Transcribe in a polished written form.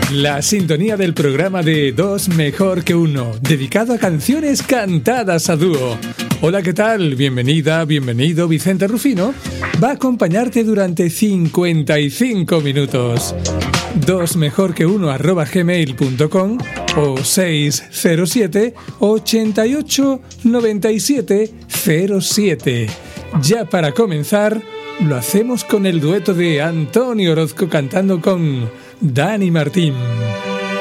La sintonía del programa de Dos Mejor que Uno, dedicado a canciones cantadas a dúo. Hola, ¿qué tal? Bienvenida, bienvenido. Vicente Rufino va a acompañarte durante 55 minutos. dosmejorqueuno@gmail.com o 607 88 97 07. Ya para comenzar, lo hacemos con el dueto de Antonio Orozco cantando con Dani Martín.